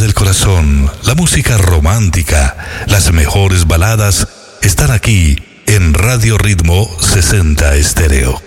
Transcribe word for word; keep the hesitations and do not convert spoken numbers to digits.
del corazón, la música romántica, las mejores baladas están aquí en Radio Ritmo sesenta Estéreo.